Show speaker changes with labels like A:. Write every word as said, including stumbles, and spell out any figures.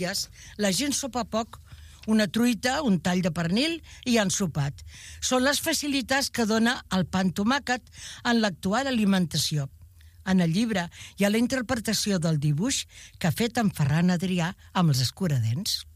A: La gent sopa poc, una truita, un tall de pernil i han sopat. Són les facilitats que dona el pa amb tomàquet en l'actual alimentació. En el llibre hi ha la interpretació del dibuix que ha fet en Ferran Adrià amb els escuradents.